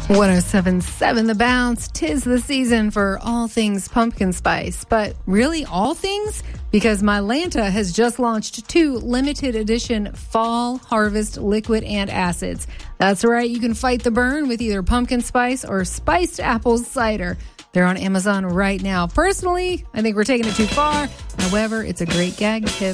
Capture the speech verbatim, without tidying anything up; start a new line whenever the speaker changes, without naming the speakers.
one oh seven point seven The Bounce. 'Tis the season for all things pumpkin spice. But really all things? Because Mylanta has just launched two limited edition fall harvest liquid antacids. That's right, you can fight the burn with either pumpkin spice or spiced apple cider. They're on Amazon right now. Personally, I think we're taking it too far. However, it's a great gag tip.